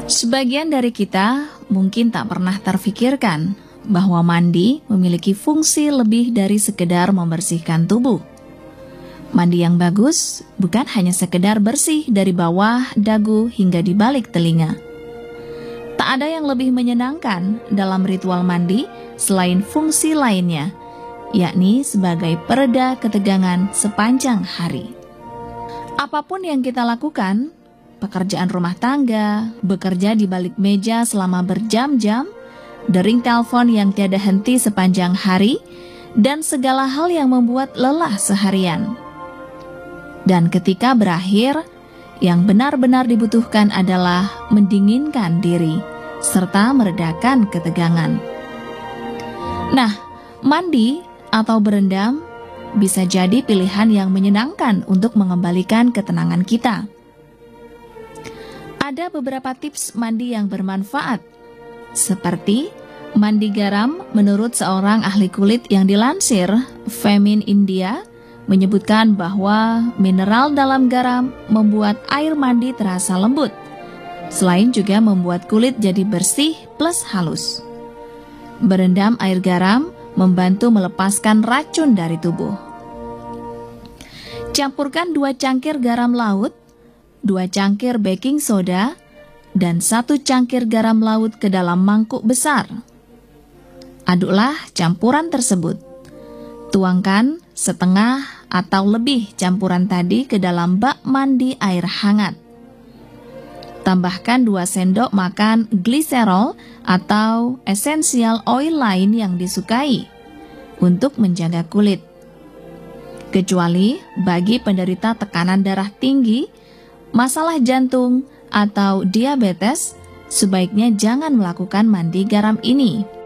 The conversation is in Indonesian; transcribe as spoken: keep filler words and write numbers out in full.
Sebagian dari kita mungkin tak pernah terfikirkan bahwa mandi memiliki fungsi lebih dari sekedar membersihkan tubuh. Mandi yang bagus bukan hanya sekedar bersih dari bawah dagu hingga di balik telinga. Tak ada yang lebih menyenangkan dalam ritual mandi selain fungsi lainnya, yakni sebagai pereda ketegangan sepanjang hari. Apapun yang kita lakukan, pekerjaan rumah tangga, bekerja di balik meja selama berjam-jam, dering telepon yang tiada henti sepanjang hari, dan segala hal yang membuat lelah seharian. Dan ketika berakhir, yang benar-benar dibutuhkan adalah mendinginkan diri, serta meredakan ketegangan. Nah, mandi atau berendam bisa jadi pilihan yang menyenangkan untuk mengembalikan ketenangan kita. Ada beberapa tips mandi yang bermanfaat, seperti mandi garam menurut seorang ahli kulit yang dilansir Femin India, menyebutkan bahwa mineral dalam garam membuat air mandi terasa lembut, selain juga membuat kulit jadi bersih plus halus. Berendam air garam membantu melepaskan racun dari tubuh. Campurkan dua cangkir garam laut, dua cangkir baking soda, dan satu cangkir garam laut ke dalam mangkuk besar. Aduklah campuran tersebut. Tuangkan setengah atau lebih campuran tadi ke dalam bak mandi air hangat. Tambahkan dua sendok makan gliserol atau essential oil lain yang disukai untuk menjaga kulit. Kecuali bagi penderita tekanan darah tinggi, masalah jantung, atau diabetes, sebaiknya jangan melakukan mandi garam ini.